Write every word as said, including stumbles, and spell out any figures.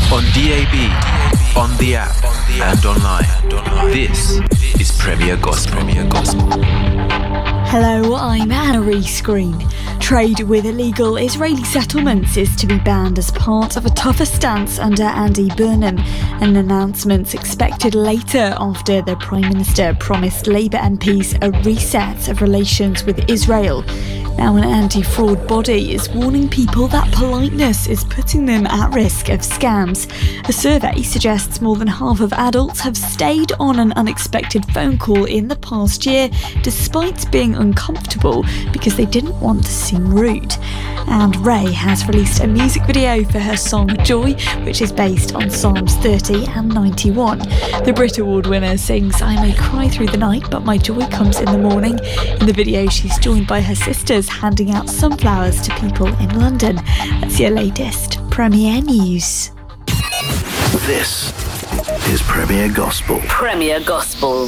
on D A B, on the app, and online. This is Premier Gospel. Hello, I'm Anna-Reese Green. Trade with illegal Israeli settlements is to be banned as part of a tougher stance under Andy Burnham. An announcement expected later after the Prime Minister promised Labour M Ps a reset of relations with Israel. Now an anti-fraud body is warning people that politeness is putting them at risk of scams. A survey suggests more than half of adults have stayed on an unexpected phone call in the past year, despite being uncomfortable because they didn't want to seem rude. And Ray has released a music video for her song Joy, which is based on Psalms thirty and ninety-one. The Brit Award winner sings, "I may cry through the night, but my joy comes in the morning." In the video, she's joined by her sisters handing out sunflowers to people in London. That's your latest Premier News. This is Premier Gospel. Premier Gospel.